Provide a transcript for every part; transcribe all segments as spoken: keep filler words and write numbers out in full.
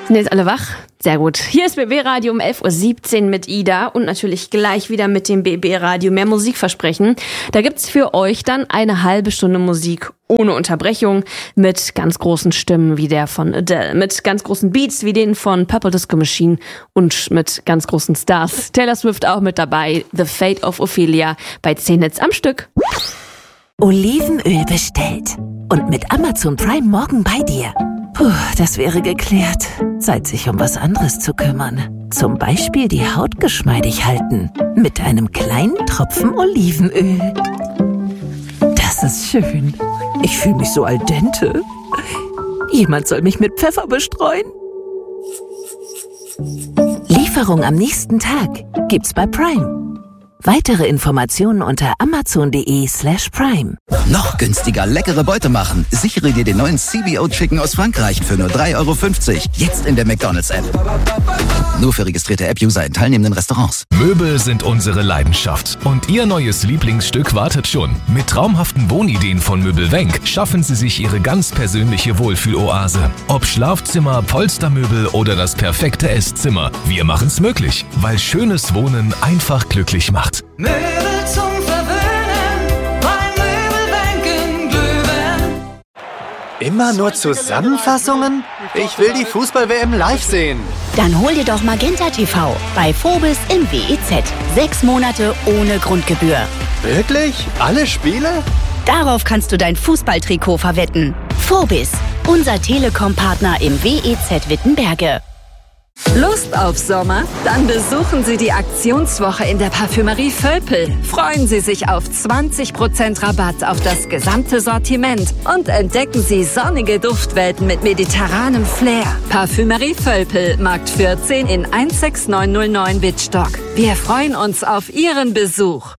Sind jetzt alle wach? Sehr gut. Hier ist B B Radio um elf Uhr siebzehn mit Ida und natürlich gleich wieder mit dem B B Radio mehr Musikversprechen. Da gibt's für euch dann eine halbe Stunde Musik ohne Unterbrechung mit ganz großen Stimmen wie der von Adele, mit ganz großen Beats wie den von Purple Disco Machine und mit ganz großen Stars. Taylor Swift auch mit dabei, The Fate of Ophelia bei zehn Hits am Stück. Olivenöl bestellt und mit Amazon Prime morgen bei dir. Puh, das wäre geklärt. Zeit, sich um was anderes zu kümmern. Zum Beispiel die Haut geschmeidig halten. Mit einem kleinen Tropfen Olivenöl. Das ist schön. Ich fühle mich so al dente. Jemand soll mich mit Pfeffer bestreuen. Lieferung am nächsten Tag gibt's bei Prime. Weitere Informationen unter amazon.de slash prime. Noch günstiger leckere Beute machen. Sichere dir den neuen C B O Chicken aus Frankreich für nur drei Euro fünfzig. Jetzt in der McDonald's-App. Nur für registrierte App-User in teilnehmenden Restaurants. Möbel sind unsere Leidenschaft. Und Ihr neues Lieblingsstück wartet schon. Mit traumhaften Wohnideen von Möbelwenk schaffen Sie sich Ihre ganz persönliche Wohlfühloase. Ob Schlafzimmer, Polstermöbel oder das perfekte Esszimmer. Wir machen's möglich, weil schönes Wohnen einfach glücklich macht. Möbel zum Verwöhnen, bei Möbelwenk in Glühwein. Immer nur Zusammenfassungen? Ich will die Fußball-W M live sehen. Dann hol dir doch Magenta T V bei Phobis im W E Z. Sechs Monate ohne Grundgebühr. Wirklich? Alle Spiele? Darauf kannst du dein Fußballtrikot verwetten. Phobis, unser Telekom-Partner im W E Z Wittenberge. Lust auf Sommer? Dann besuchen Sie die Aktionswoche in der Parfümerie Völpel. Freuen Sie sich auf zwanzig Prozent Rabatt auf das gesamte Sortiment und entdecken Sie sonnige Duftwelten mit mediterranem Flair. Parfümerie Völpel, Markt vierzehn in eins sechs neun null neun Wittstock. Wir freuen uns auf Ihren Besuch.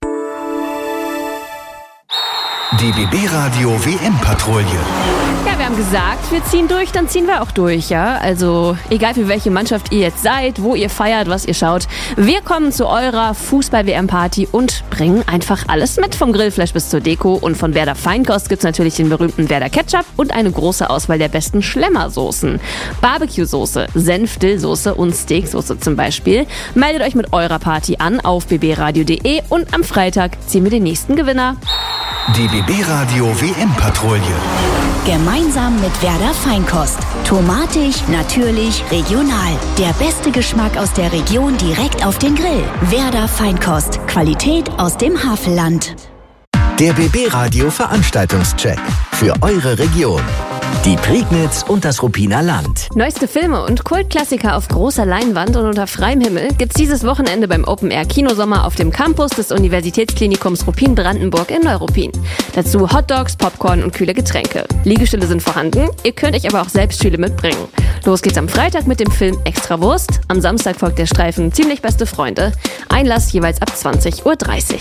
Die B B Radio W M-Patrouille. Ja, wir haben gesagt, wir ziehen durch, dann ziehen wir auch durch, ja. Also egal für welche Mannschaft ihr jetzt seid, wo ihr feiert, was ihr schaut. Wir kommen zu eurer Fußball-W M-Party und bringen einfach alles mit. Vom Grillfleisch bis zur Deko. Und von Werder Feinkost gibt's natürlich den berühmten Werder Ketchup und eine große Auswahl der besten Schlemmersoßen. Barbecue-Soße, Senf-Dill-Soße und Steaksoße zum Beispiel. Meldet euch mit eurer Party an auf b b radio punkt de und am Freitag ziehen wir den nächsten Gewinner. Die B B Radio W M-Patrouille. Gemeinsam mit Werder Feinkost. Tomatig, natürlich, regional. Der beste Geschmack aus der Region direkt auf den Grill. Werder Feinkost. Qualität aus dem Havelland. Der B B Radio Veranstaltungscheck für eure Region. Die Prignitz und das Ruppiner Land. Neueste Filme und Kultklassiker auf großer Leinwand und unter freiem Himmel gibt's dieses Wochenende beim Open Air Kinosommer auf dem Campus des Universitätsklinikums Ruppin-Brandenburg in Neuruppin. Dazu Hotdogs, Popcorn und kühle Getränke. Liegestühle sind vorhanden, ihr könnt euch aber auch selbst Stühle mitbringen. Los geht's am Freitag mit dem Film Extrawurst. Am Samstag folgt der Streifen Ziemlich beste Freunde. Einlass jeweils ab zwanzig Uhr dreißig.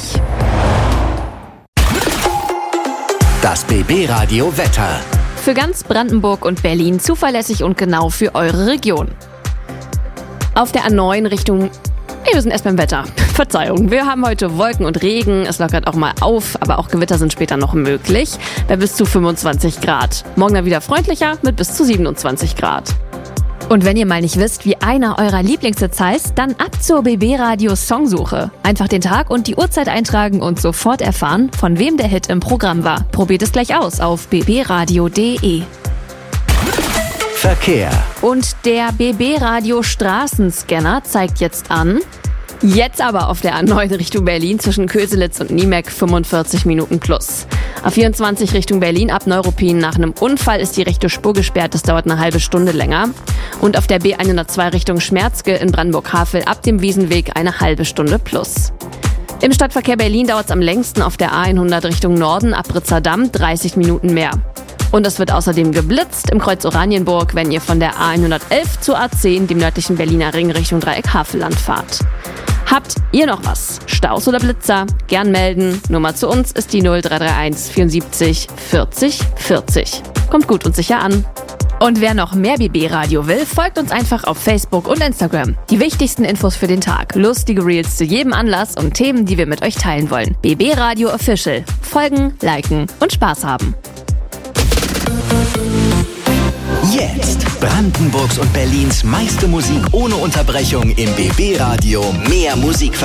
Das B B Radio Wetter. Für ganz Brandenburg und Berlin zuverlässig und genau für eure Region. Auf der A neun Richtung... Hey, wir sind erst beim Wetter. Verzeihung, wir haben heute Wolken und Regen. Es lockert auch mal auf, aber auch Gewitter sind später noch möglich. Bei bis zu fünfundzwanzig Grad. Morgen dann wieder freundlicher mit bis zu siebenundzwanzig Grad. Und wenn ihr mal nicht wisst, wie einer eurer Lieblingshits heißt, dann ab zur B B Radio Songsuche. Einfach den Tag und die Uhrzeit eintragen und sofort erfahren, von wem der Hit im Programm war. Probiert es gleich aus auf b b radio punkt de. Verkehr. Und der B B Radio Straßenscanner zeigt jetzt an... Jetzt aber auf der A neun Richtung Berlin zwischen Köselitz und Niemek fünfundvierzig Minuten plus. A vierundzwanzig Richtung Berlin ab Neuruppin nach einem Unfall ist die rechte Spur gesperrt, das dauert eine halbe Stunde länger. Und auf der B hundertzwei Richtung Schmerzke in Brandenburg-Havel ab dem Wiesenweg eine halbe Stunde plus. Im Stadtverkehr Berlin dauert es am längsten auf der A hundert Richtung Norden ab Ritzerdamm dreißig Minuten mehr. Und es wird außerdem geblitzt im Kreuz Oranienburg, wenn ihr von der A hundertelf zur A zehn, dem nördlichen Berliner Ring Richtung Dreieck Havelland fahrt. Habt ihr noch was? Staus oder Blitzer? Gern melden. Nummer zu uns ist die null drei drei eins vierundsiebzig vierzig vierzig. Kommt gut und sicher an. Und wer noch mehr B B Radio will, folgt uns einfach auf Facebook und Instagram. Die wichtigsten Infos für den Tag, lustige Reels zu jedem Anlass und Themen, die wir mit euch teilen wollen. B B Radio Official. Folgen, liken und Spaß haben. Jetzt Brandenburgs und Berlins meiste Musik ohne Unterbrechung im B B Radio. Mehr Musik